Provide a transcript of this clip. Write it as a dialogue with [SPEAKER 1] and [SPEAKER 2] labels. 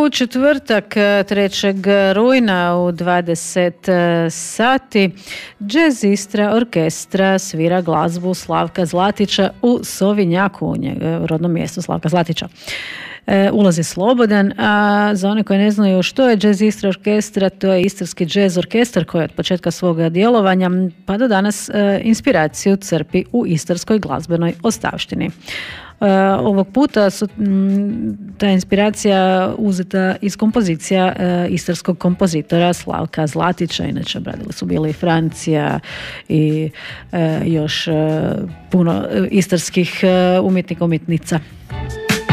[SPEAKER 1] u četvrtak 3. rujna u 20 sati Jazz Istra orkestra svira glazbu Slavka Zlatića u Sovinjaku, u rodnom mjestu Slavka Zlatića. Ulaz je slobodan, a za one koji ne znaju što je Jazz Istra orkestra, to je istarski jazz orkestar koji od početka svoga djelovanja pa do danas inspiraciju crpi u istarskoj glazbenoj ostavštini. Ovog puta su ta inspiracija uzeta iz kompozicija istarskog kompozitora Slavka Zlatića. Inače, obradili su bili i Francija i još puno istarskih umjetnika, umjetnica.